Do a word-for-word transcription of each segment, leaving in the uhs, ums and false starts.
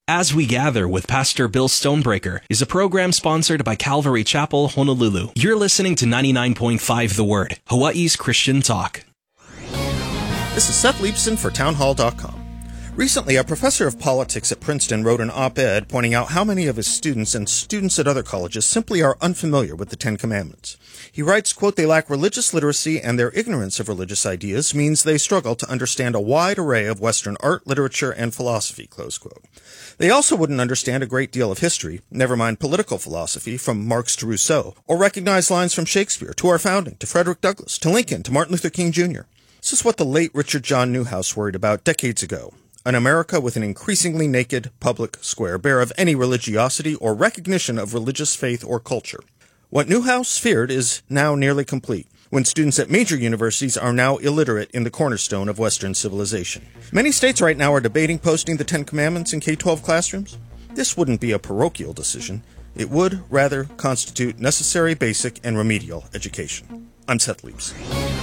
As We Gather with Pastor Bill Stonebreaker is a program sponsored by Calvary Chapel, Honolulu. You're listening to ninety-nine point five The Word, Hawaii's Christian talk. This is Seth Leibson for townhall dot com. Recently, a professor of politics at Princeton wrote an op-ed pointing out how many of his students and students at other colleges simply are unfamiliar with the Ten Commandments. He writes, quote, "They lack religious literacy, and their ignorance of religious ideas means they struggle to understand a wide array of Western art, literature, and philosophy," close quote. They also wouldn't understand a great deal of history, never mind political philosophy, from Marx to Rousseau, or recognize lines from Shakespeare to our founding, to Frederick Douglass, to Lincoln, to Martin Luther King Junior This is what the late Richard John Newhouse worried about decades ago. An America with an increasingly naked public square, bare of any religiosity or recognition of religious faith or culture. What Newhouse feared is now nearly complete, when students at major universities are now illiterate in the cornerstone of Western civilization. Many states right now are debating posting the Ten Commandments in K twelve classrooms. This wouldn't be a parochial decision. It would, rather, constitute necessary, basic, and remedial education. I'm Seth Leibson.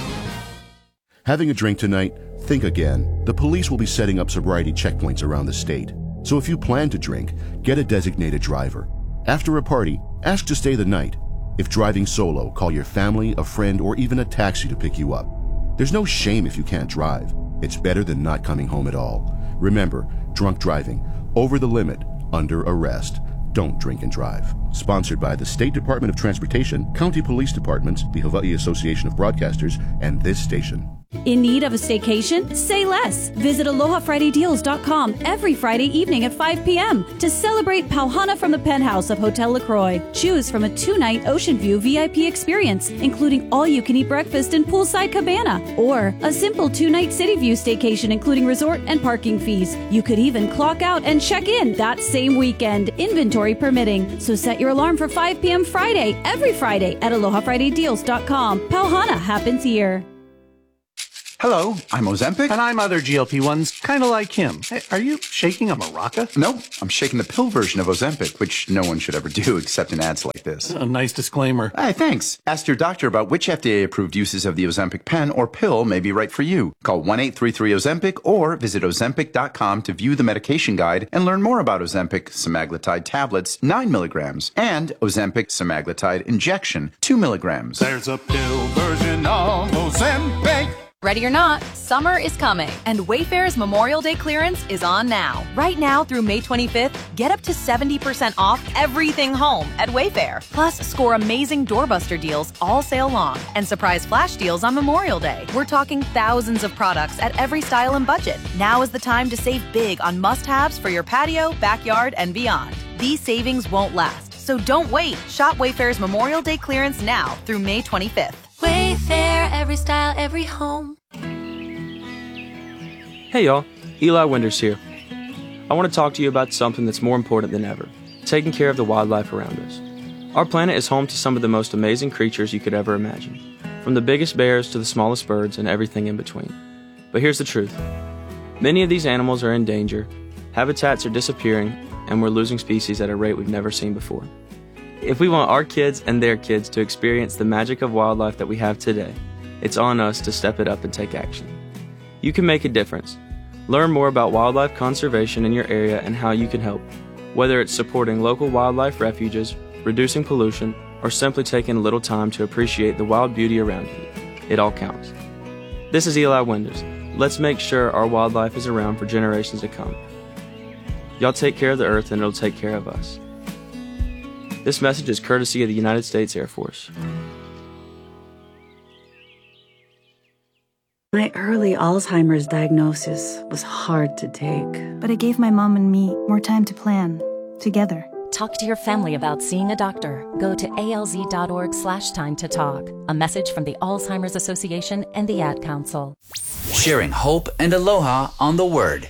Having a drink tonight? Think again. The police will be setting up sobriety checkpoints around the state. So if you plan to drink, get a designated driver. After a party, ask to stay the night. If driving solo, call your family, a friend, or even a taxi to pick you up. There's no shame if you can't drive. It's better than not coming home at all. Remember, drunk driving, over the limit, under arrest. Don't drink and drive. Sponsored by the State Department of Transportation, County Police Departments, the Hawaii Association of Broadcasters, and this station. In need of a staycation? Say less. Visit aloha friday deals dot com every Friday evening at five p.m. to celebrate Pauhana from the penthouse of Hotel LaCroix. Choose from a two-night Ocean View V I P experience, including all-you-can-eat breakfast and poolside cabana, or a simple two-night City View staycation, including resort and parking fees. You could even clock out and check in that same weekend, inventory permitting. So set your alarm for five p.m. Friday, every Friday at aloha friday deals dot com. Pauhana happens here. Hello, I'm Ozempic. And I'm other G L P ones, kind of like him. Hey, are you shaking a maraca? No, I'm shaking the pill version of Ozempic, which no one should ever do except in ads like this. A nice disclaimer. Hey, thanks. Ask your doctor about which F D A-approved uses of the Ozempic pen or pill may be right for you. Call one eight three three Ozempic or visit ozempic dot com to view the medication guide and learn more about Ozempic semaglutide tablets, nine milligrams, and Ozempic semaglutide injection, two milligrams. There's a pill version of Ozempic. Ready or not, summer is coming, and Wayfair's Memorial Day clearance is on now. Right now through May twenty-fifth, get up to seventy percent off everything home at Wayfair. Plus, score amazing doorbuster deals all sale long and surprise flash deals on Memorial Day. We're talking thousands of products at every style and budget. Now is the time to save big on must-haves for your patio, backyard, and beyond. These savings won't last, so don't wait. Shop Wayfair's Memorial Day clearance now through May twenty-fifth. Wayfair, every style, every home. Hey y'all, Eli Winders here. I want to talk to you about something that's more important than ever, taking care of the wildlife around us. Our planet is home to some of the most amazing creatures you could ever imagine, from the biggest bears to the smallest birds and everything in between. But here's the truth. Many of these animals are in danger, habitats are disappearing, and we're losing species at a rate we've never seen before. If we want our kids and their kids to experience the magic of wildlife that we have today, it's on us to step it up and take action. You can make a difference. Learn more about wildlife conservation in your area and how you can help, whether it's supporting local wildlife refuges, reducing pollution, or simply taking a little time to appreciate the wild beauty around you. It all counts. This is Eli Winders. Let's make sure our wildlife is around for generations to come. Y'all take care of the earth and it'll take care of us. This message is courtesy of the United States Air Force. My early Alzheimer's diagnosis was hard to take. But it gave my mom and me more time to plan, together. Talk to your family about seeing a doctor. Go to alz.org slash time to talk. A message from the Alzheimer's Association and the Ad Council. Sharing hope and aloha on the Word.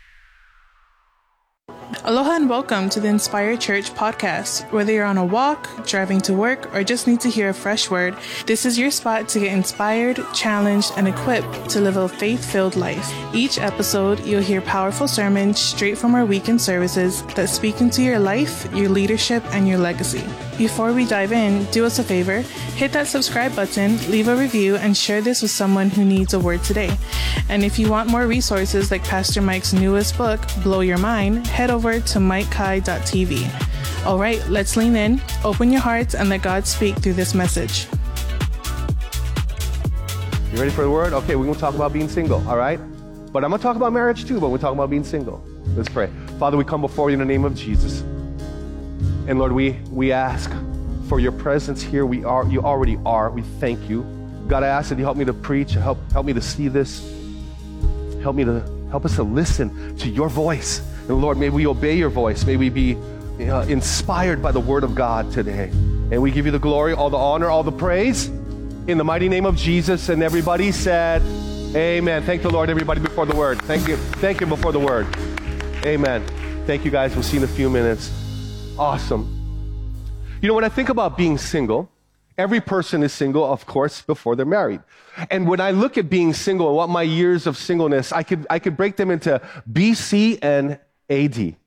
Aloha and welcome to the Inspired Church podcast. Whether you're on a walk, driving to work, or just need to hear a fresh word, this is your spot to get inspired, challenged, and equipped to live a faith-filled life. Each episode, you'll hear powerful sermons straight from our weekend services that speak into your life, your leadership, and your legacy. Before we dive in, do us a favor, hit that subscribe button, leave a review, and share this with someone who needs a word today. And if you want more resources like Pastor Mike's newest book, Blow Your Mind, head over to mike kai dot t v. All right, let's lean in, open your hearts, and let God speak through this message. You ready for the word? Okay, we're going to talk about being single, all right? But I'm going to talk about marriage too, but we're talking about being single. Let's pray. Father, we come before you in the name of Jesus. And Lord, we, we ask for your presence here. We are, you already are. We thank you. God, I ask that you help me to preach, help, help me to see this. Help me to, help us to listen to your voice. And Lord, may we obey your voice. May we be uh, inspired by the word of God today. And we give you the glory, all the honor, all the praise in the mighty name of Jesus. And everybody said, amen. Thank the Lord, everybody, before the word. Thank you. Thank you before the word. Amen. Thank you, guys. We'll see you in a few minutes. Awesome. You know, when I think about being single, every person is single, of course, before they're married. And when I look at being single and what my years of singleness, I could, I could break them into B C and A D.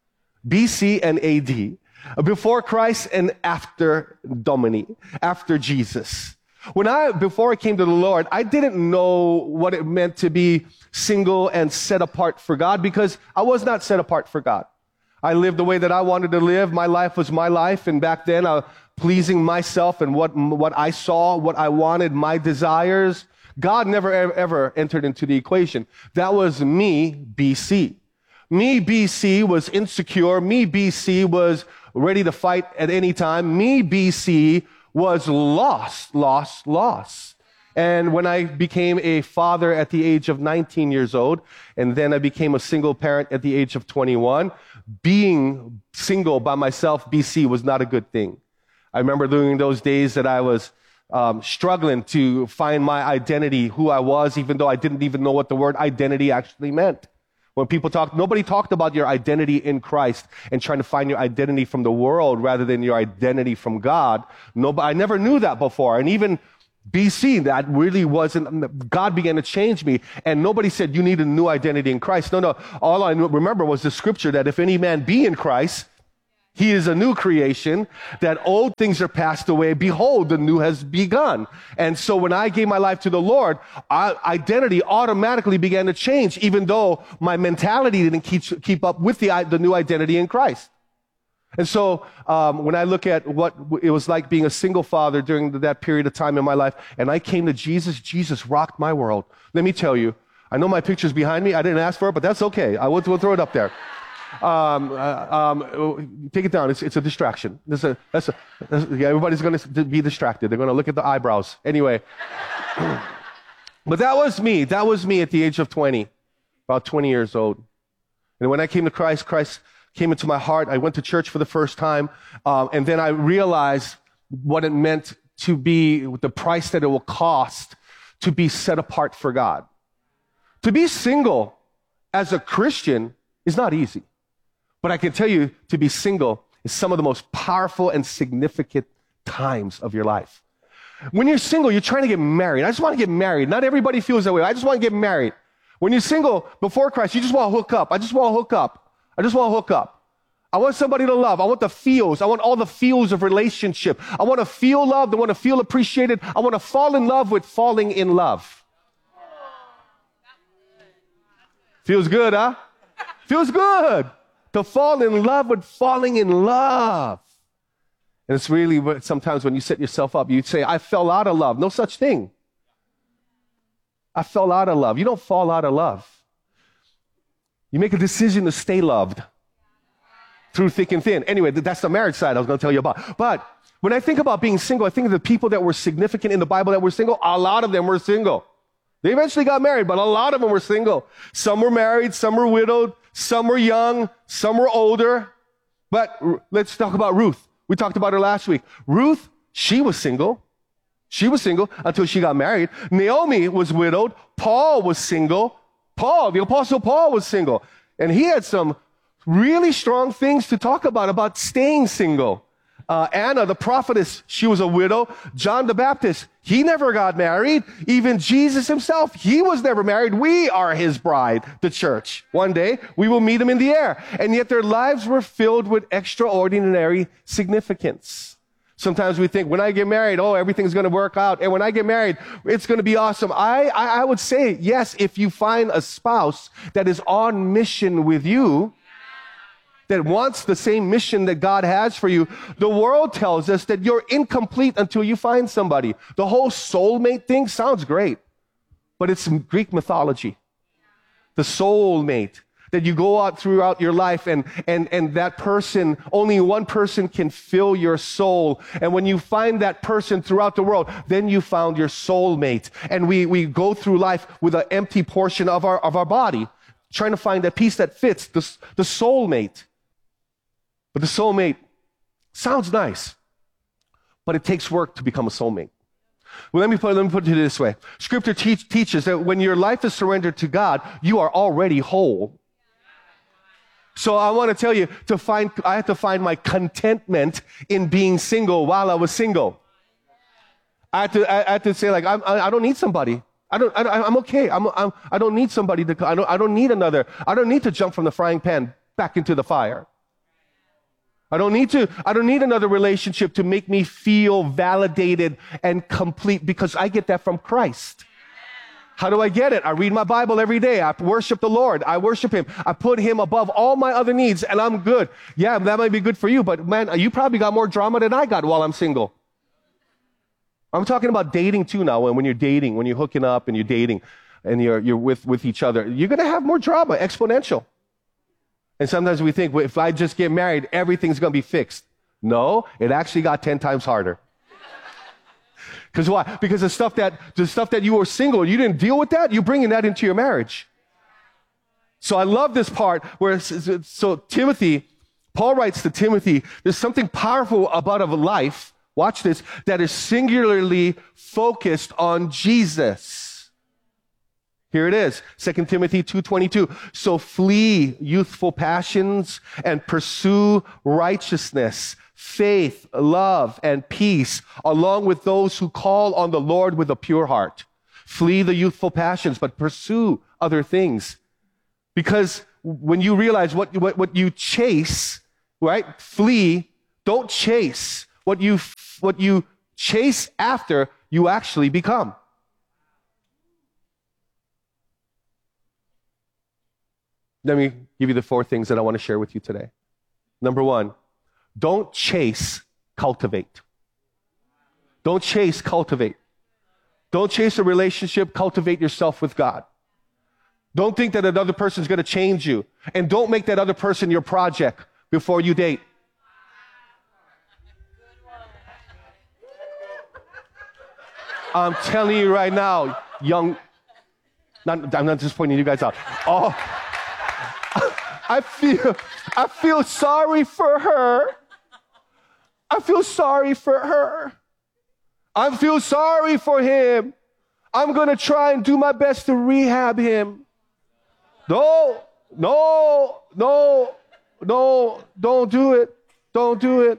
B C and A D. Before Christ and after Domini, after Jesus. When I, before I came to the Lord, I didn't know what it meant to be single and set apart for God because I was not set apart for God. I lived the way that I wanted to live. My life was my life. And back then, I was pleasing myself and what, what I saw, what I wanted, my desires. God never, ever, ever entered into the equation. That was me, B C. Me, B C, was insecure. Me, B C, was ready to fight at any time. Me, B C, was lost, lost, lost. And when I became a father at the age of nineteen years old, and then I became a single parent at the age of twenty-one, being single by myself, B C, was not a good thing. I remember during those days that I was um, struggling to find my identity, who I was, even though I didn't even know what the word identity actually meant. When people talked, nobody talked about your identity in Christ and trying to find your identity from the world rather than your identity from God. Nobody, I never knew that before. And even B C, that really wasn't, God began to change me. And nobody said, you need a new identity in Christ. No, no. All I remember was the scripture that if any man be in Christ, he is a new creation, that old things are passed away. Behold, the new has begun. And so when I gave my life to the Lord, our identity automatically began to change, even though my mentality didn't keep, keep up with the, the new identity in Christ. And so um, when I look at what it was like being a single father during that period of time in my life, and I came to Jesus, Jesus rocked my world. Let me tell you, I know my picture's behind me. I didn't ask for it, but that's okay. I will we'll throw it up there. Um, uh, um, take it down. It's, it's a distraction. This a, that's a, that's, yeah, everybody's going to be distracted. They're going to look at the eyebrows. Anyway. But that was me. That was me at the age of twenty, about twenty years old. And when I came to Christ, Christ came into my heart. I went to church for the first time. Um, and then I realized what it meant to be, the price that it will cost to be set apart for God. To be single as a Christian is not easy. But I can tell you, to be single is some of the most powerful and significant times of your life. When you're single, you're trying to get married. I just want to get married. Not everybody feels that way. I just want to get married. When you're single before Christ, you just want to hook up. I just want to hook up. I just want to hook up. I want somebody to love. I want the feels. I want all the feels of relationship. I want to feel loved. I want to feel appreciated. I want to fall in love with falling in love. Feels good, huh? Feels good. To fall in love with falling in love. And it's really, sometimes when you set yourself up, you say, I fell out of love. No such thing. I fell out of love. You don't fall out of love. You make a decision to stay loved through thick and thin. Anyway, that's the marriage side I was going to tell you about. But when I think about being single, I think of the people that were significant in the Bible that were single. A lot of them were single. They eventually got married, but a lot of them were single. Some were married, some were widowed, some were young, some were older. But let's talk about Ruth. We talked about her last week. Ruth, she was single. She was single until she got married. Naomi was widowed. Paul was single. Paul, the Apostle Paul was single. And he had some really strong things to talk about, about staying single. Uh, Anna, the prophetess, she was a widow. John the Baptist, he never got married. Even Jesus himself, he was never married. We are his bride, the church. One day, we will meet him in the air. And yet their lives were filled with extraordinary significance. Sometimes we think, when I get married, oh, everything's going to work out. And when I get married, it's going to be awesome. I, I, I would say, yes, if you find a spouse that is on mission with you, that wants the same mission that God has for you. The world tells us that you're incomplete until you find somebody. The whole soulmate thing sounds great, but it's Greek mythology. The soulmate, that you go out throughout your life and, and, and that person, only one person can fill your soul. And when you find that person throughout the world, then you found your soulmate. And we, we go through life with an empty portion of our, of our body, trying to find that piece that fits, the, the soulmate. But the soulmate sounds nice, but it takes work to become a soulmate. Well, let me put, let me put it this way. Scripture teach, teaches that when your life is surrendered to God, you are already whole. So I want to tell you, to find, I had to find my contentment in being single while I was single. I had to, I had to say, like, I'm, I don't need somebody. I don't, I, I'm okay. I'm, I'm, I don't need somebody to, I don't, I don't need another, I don't need to jump from the frying pan back into the fire. I don't need to, I don't need another relationship to make me feel validated and complete, because I get that from Christ. How do I get it? I read my Bible every day. I worship the Lord. I worship Him. I put Him above all my other needs, and I'm good. Yeah, that might be good for you, but man, you probably got more drama than I got while I'm single. I'm talking about dating too now. When, when you're dating, when you're hooking up and you're dating and you're, you're with, with each other, you're going to have more drama, exponential. And sometimes we think, well, if I just get married, everything's going to be fixed. No, it actually got ten times harder. Because why? Because the stuff that the stuff that you were single, you didn't deal with that, you're bringing that into your marriage. So I love this part where, so Timothy, Paul writes to Timothy, there's something powerful about a life, watch this, that is singularly focused on Jesus. Here it is, Second Timothy two twenty-two. So flee youthful passions and pursue righteousness, faith, love, and peace, along with those who call on the Lord with a pure heart. Flee the youthful passions, but pursue other things. Because when you realize what, what, what you chase, right? Flee, don't chase. What you, what you chase after, you actually become. Let me give you the four things that I want to share with you today. Number one, don't chase, cultivate. Don't chase, cultivate. Don't chase a relationship, cultivate yourself with God. Don't think that another person is going to change you. And don't make that other person your project before you date. I'm telling you right now, young, not, I'm not just pointing you guys out. Oh, I feel, I feel sorry for her. I feel sorry for her. I feel sorry for him. I'm going to try and do my best to rehab him. No, no, no, no, don't do it. Don't do it.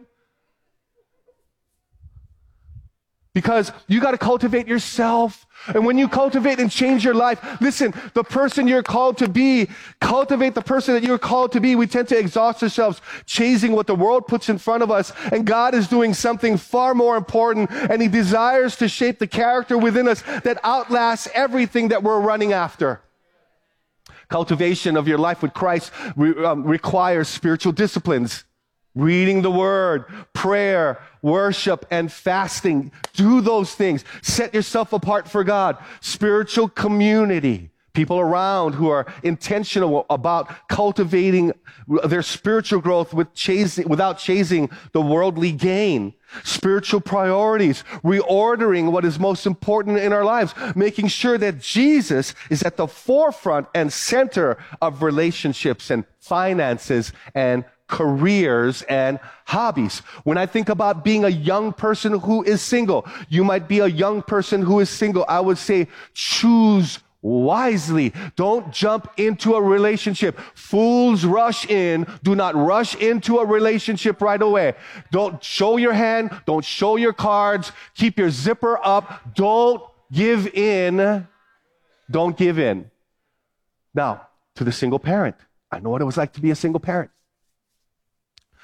Because you got to cultivate yourself. And when you cultivate and change your life, listen, the person you're called to be, cultivate the person that you're called to be. We tend to exhaust ourselves chasing what the world puts in front of us. And God is doing something far more important. And He desires to shape the character within us that outlasts everything that we're running after. Cultivation of your life with Christ re- um, requires spiritual disciplines. Reading the Word, prayer, worship, and fasting. Do those things. Set yourself apart for God. Spiritual community. People around who are intentional about cultivating their spiritual growth with chasing, without chasing the worldly gain. Spiritual priorities. Reordering what is most important in our lives. Making sure that Jesus is at the forefront and center of relationships and finances and careers and hobbies. When I think about being a young person who is single, you might be a young person who is single. I would say choose wisely. Don't jump into a relationship. Fools rush in. Do not rush into a relationship right away. Don't show your hand. Don't show your cards. Keep your zipper up. Don't give in. Don't give in. Now, to the single parent. I know what it was like to be a single parent.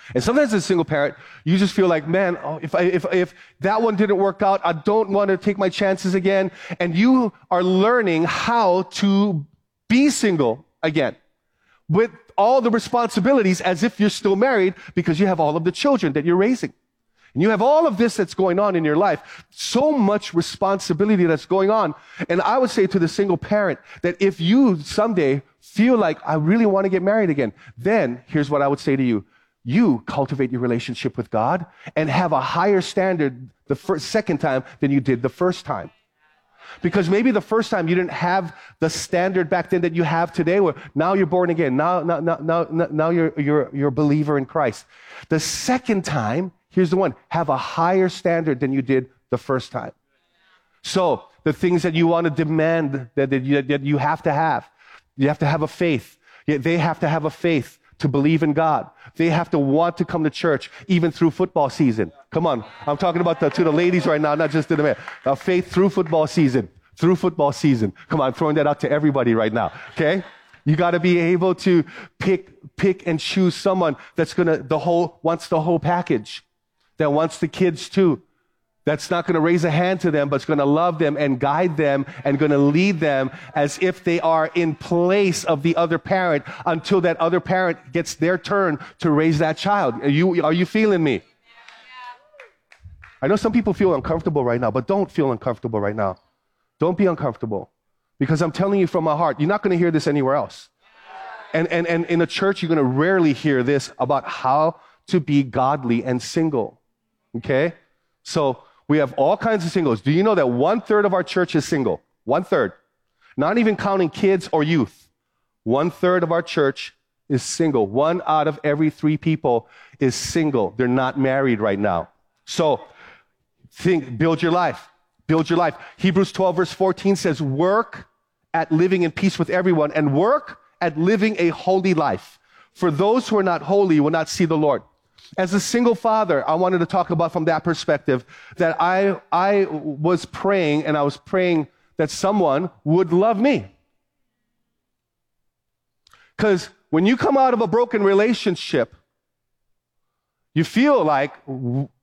And sometimes as a single parent, you just feel like, man, oh, if, I, if, if that one didn't work out, I don't want to take my chances again. And you are learning how to be single again with all the responsibilities as if you're still married because you have all of the children that you're raising. And you have all of this that's going on in your life, so much responsibility that's going on. And I would say to the single parent that if you someday feel like I really want to get married again, then here's what I would say to you. You cultivate your relationship with God and have a higher standard the first, second time than you did the first time. Because maybe the first time you didn't have the standard back then that you have today, where now you're born again. Now, now, now, now, now you're, you're, you're a believer in Christ. The second time, here's the one, have a higher standard than you did the first time. So the things that you want to demand that, that, you, that you have to have, you have to have a faith. They have to have a faith to believe in God. They have to want to come to church even through football season. Come on, I'm talking about the, to the ladies right now, not just to the men. A faith through football season, through football season. Come on, I'm throwing that out to everybody right now, okay? You got to be able to pick, pick and choose someone that's gonna, the whole, wants the whole package, that wants the kids too, that's not going to raise a hand to them, but it's going to love them and guide them and going to lead them as if they are in place of the other parent until that other parent gets their turn to raise that child. Are you, are you feeling me? I know some people feel uncomfortable right now, but don't feel uncomfortable right now. Don't be uncomfortable, because I'm telling you from my heart, you're not going to hear this anywhere else. And, and, and in a church, you're going to rarely hear this about how to be godly and single. Okay? So we have all kinds of singles. Do you know that one third of our church is single? One third. Not even counting kids or youth. One third of our church is single. One out of every three people is single. They're not married right now. So think, build your life. Build your life. Hebrews twelve verse fourteen says, work at living in peace with everyone and work at living a holy life. For those who are not holy will not see the Lord. As a single father, I wanted to talk about from that perspective that I, I was praying, and I was praying that someone would love me. Because when you come out of a broken relationship, you feel like